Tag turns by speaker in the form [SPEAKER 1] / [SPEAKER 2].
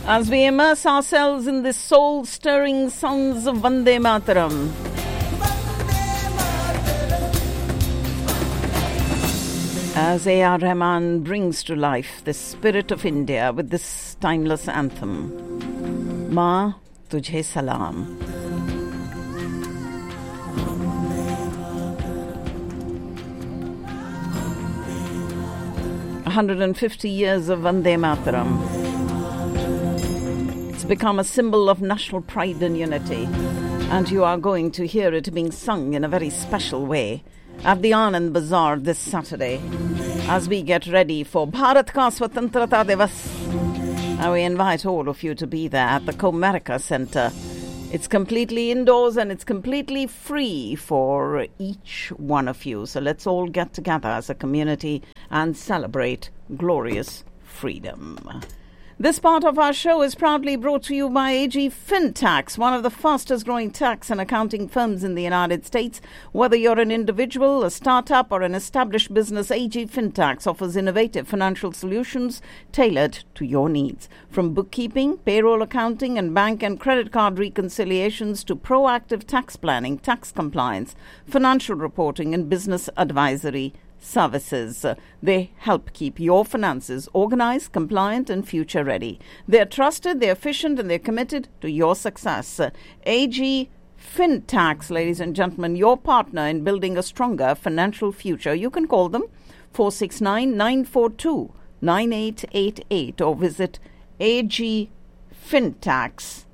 [SPEAKER 1] as we immerse ourselves in the soul-stirring sounds of Vande Mataram. As A.R. Rahman brings to life the spirit of India with this timeless anthem, Ma Tujhe Salam. "150 years of Vande Mataram. It's become a symbol of national pride and unity, and you are going to hear it being sung in a very special way at the Anand Bazaar this Saturday as we get ready for Bharat Ka Swatantrata Divas. And we invite all of you to be there at the Comerica Centre. It's completely indoors and it's completely free for each one of you. So let's all get together as a community and celebrate glorious freedom. This part of our show is proudly brought to you by AG FinTax, one of the fastest growing tax and accounting firms in the United States. Whether you're an individual, a startup, or an established business, AG FinTax offers innovative financial solutions tailored to your needs. From bookkeeping, payroll accounting, and bank and credit card reconciliations to proactive tax planning, tax compliance, financial reporting, and business advisory services. They help keep your finances organized, compliant, and future ready. They're trusted, they're efficient, and they're committed to your success. AG FinTax, ladies and gentlemen, your partner in building a stronger financial future. You can call them 469-942-9888 or visit agfintax.com.